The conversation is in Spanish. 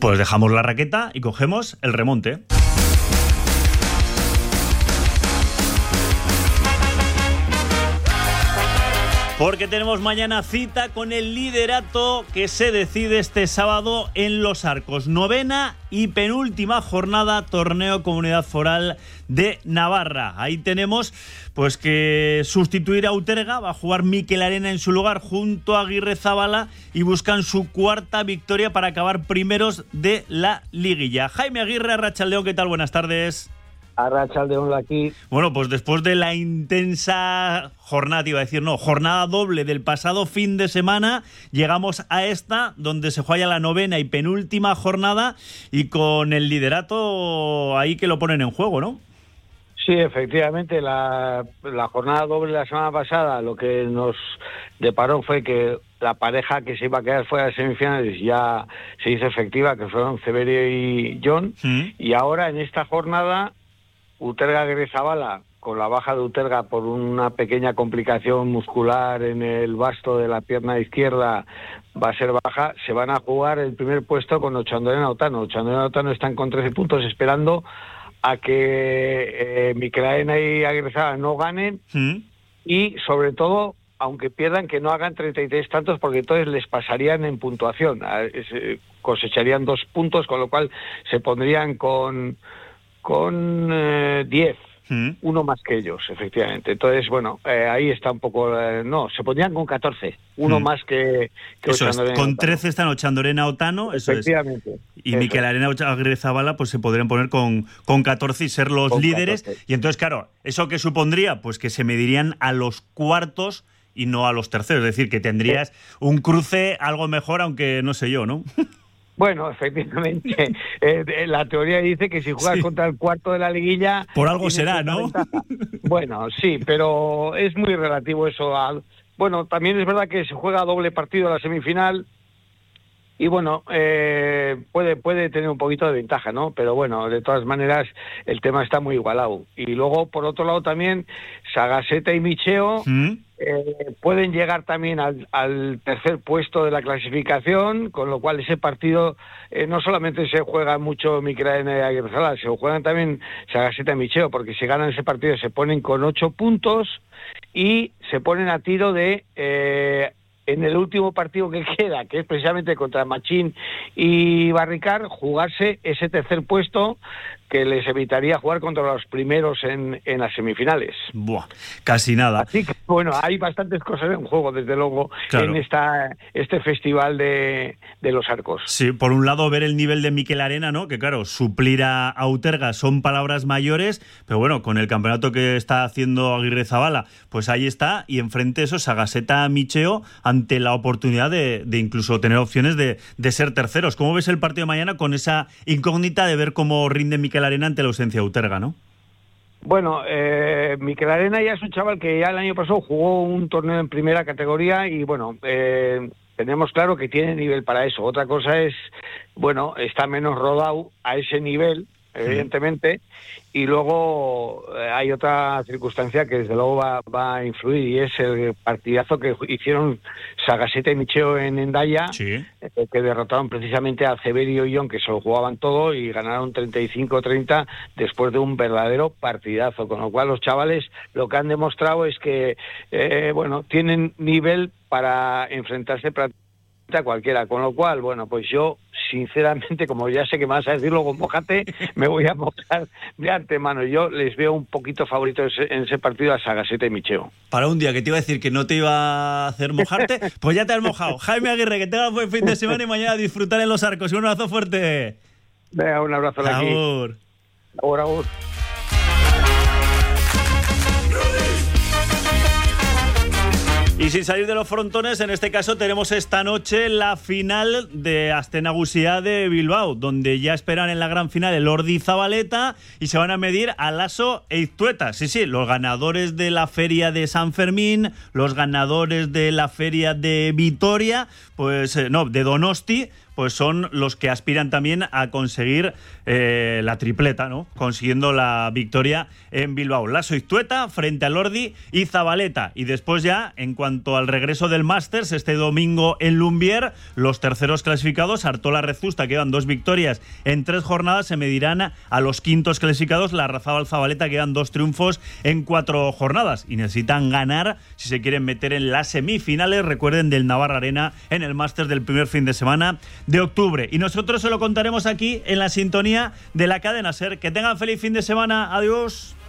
Pues dejamos la raqueta y cogemos el remonte. Porque tenemos mañana cita con el liderato que se decide este sábado en Los Arcos. 9ª y penúltima jornada, torneo Comunidad Foral de Navarra. Ahí tenemos pues que sustituir a Uterga, va a jugar Mikel Arena en su lugar junto a Aguirrezabala y buscan su 4ª victoria para acabar primeros de la liguilla. Jaime Aguirre, Arratsaldeon, ¿qué tal? Buenas tardes. Arratsaldeon aquí. Bueno, pues después de la intensa jornada doble del pasado fin de semana, llegamos a esta, donde se juega la 9ª y penúltima jornada, y con el liderato ahí que lo ponen en juego, ¿no? Sí, efectivamente, la jornada doble de la semana pasada lo que nos deparó fue que la pareja que se iba a quedar fuera de semifinales ya se hizo efectiva, que fueron Ceberio y John, y ahora en esta jornada Uterga Aguirrezabala, con la baja de Uterga por una pequeña complicación muscular en el vasto de la pierna izquierda, va a ser baja, se van a jugar el primer puesto con Ochandorena Otano. Ochandorena Otano están con 13 puntos esperando a que Mikel Arena y Aguirrezabala no ganen y sobre todo, aunque pierdan, que no hagan 33 tantos, porque entonces les pasarían en puntuación, cosecharían 2 puntos, con lo cual se pondrían con 10, uno más que ellos, efectivamente. Entonces, bueno, ahí está un poco... no, se pondrían con 14, uno más que eso Ochandorena. Es, con 13 están Ochandorena Otano, eso efectivamente. Es. Y Mikel Arena Aguirrezabala pues se podrían poner con 14 y ser los líderes. 14. Y entonces, claro, ¿eso qué supondría? Pues que se medirían a los cuartos y no a los terceros. Es decir, que tendrías un cruce algo mejor, aunque no sé yo, ¿no? Bueno, efectivamente, la teoría dice que si juegas contra el cuarto de la liguilla... Por algo será, ¿no? Ventaja. Bueno, sí, pero es muy relativo eso. Bueno, también es verdad que se juega doble partido a la semifinal y bueno, puede tener un poquito de ventaja, ¿no? Pero bueno, de todas maneras, el tema está muy igualado. Y luego, por otro lado, también Sagaseta y Micheo... pueden llegar también al tercer puesto de la clasificación, con lo cual ese partido no solamente se juega mucho Mikel Arena y Aguirrezabala, se juegan también Sagaseta y Micheo, porque si ganan ese partido se ponen con 8 puntos y se ponen a tiro de... en el último partido que queda, que es precisamente contra Machín y Barricar, jugarse ese tercer puesto que les evitaría jugar contra los primeros en las semifinales. Buah, casi nada. Así que, bueno, hay bastantes cosas en juego, desde luego, claro, en este festival de Los Arcos. Sí, por un lado, ver el nivel de Mikel Arena, ¿no? Que claro, suplir a Uterga son palabras mayores, pero bueno, con el campeonato que está haciendo Aguirrezabala, pues ahí está, y enfrente eso, Sagaseta Micheo, ante la oportunidad de incluso tener opciones de ser terceros. ¿Cómo ves el partido de mañana con esa incógnita de ver cómo rinde Mikel Arena ante la ausencia de Uterga, no? Bueno, Mikel Arena ya es un chaval que ya el año pasado jugó un torneo en primera categoría y bueno, tenemos claro que tiene nivel para eso. Otra cosa es, bueno, está menos rodado a ese nivel, evidentemente, y luego hay otra circunstancia que desde luego va a influir, y es el partidazo que hicieron Sagaseta y Micheo en Hendaya, que derrotaron precisamente a Ceberio y John, que se lo jugaban todo, y ganaron 35-30 después de un verdadero partidazo, con lo cual los chavales lo que han demostrado es que bueno, tienen nivel para enfrentarse a cualquiera, con lo cual, bueno, pues yo sinceramente, como ya sé que me vas a decir luego mójate, me voy a mojar de antemano. Yo les veo un poquito favoritos en ese partido a Sagaseta y Micheo. Para un día que te iba a decir que no te iba a hacer mojarte, pues ya te has mojado. Jaime Aguirre, que tengas buen fin de semana y mañana disfrutar en Los Arcos. Un abrazo fuerte. Venga, un abrazo aquí. Agur. Agur. Y sin salir de los frontones, en este caso tenemos esta noche la final de Aste Nagusia de Bilbao, donde ya esperan en la gran final el Ordi Zabaleta y se van a medir a Lasso e Iztueta. Sí, los ganadores de la feria de San Fermín, los ganadores de la feria de Vitoria, pues no, de Donosti, pues son los que aspiran también a conseguir la tripleta, ¿no? Consiguiendo la victoria en Bilbao. Lasso Iztueta frente a Lordi y Zabaleta. Y después ya, en cuanto al regreso del Masters, este domingo en Lumbier, los terceros clasificados, Artola Rezusta, que llevan 2 victorias en 3 jornadas, se medirán a los quintos clasificados, Larrazábal Zabaleta, que llevan 2 triunfos en 4 jornadas. Y necesitan ganar si se quieren meter en las semifinales, recuerden, del Navarra Arena en el Masters del primer fin de semana de octubre. Y nosotros se lo contaremos aquí en la sintonía de la cadena SER. Que tengan feliz fin de semana. Adiós.